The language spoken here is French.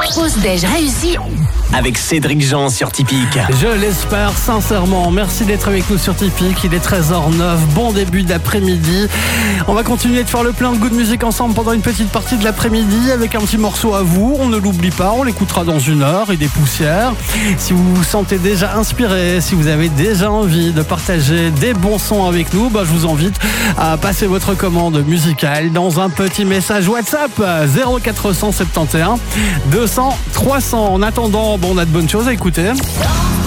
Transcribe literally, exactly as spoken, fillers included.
Pause déj réussi avec Cédric Jean sur Tipeee. Je l'espère sincèrement. Merci d'être avec nous sur Tipeee. Il est treize heures neuf. Bon début d'après-midi. On va continuer de faire le plein de good music ensemble pendant une petite partie de l'après-midi avec un petit morceau à vous. On ne l'oublie pas. On l'écoutera dans une heure et des poussières. Si vous vous sentez déjà inspiré, si vous avez déjà envie de partager des bons sons avec nous, bah, je vous invite à passer votre commande musicale dans un petit message WhatsApp zéro quatre cent soixante et onze deux cents trois cents. En attendant, bon, on a de bonnes choses à écouter.